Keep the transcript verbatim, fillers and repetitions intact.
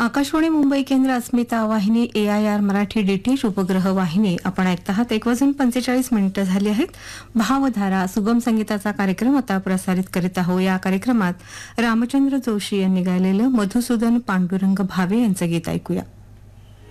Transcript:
आकाशवाणी मुंबई केंद्र अस्मिता वाहिनी ए I R Marathi DTH उपग्रह वाहिनी आपण ऐकत आहात. एक वाजून पंचेचाळीस मिनिटं झाली आहेत. भावधारा सुगम संगीताचा कार्यक्रम आता प्रसारित करीत आहोत. या कार्यक्रमात रामचंद्र जोशी यांनी गायलेलं मधुसूदन पांडुरंग भावे यांचं गीत ऐकूया.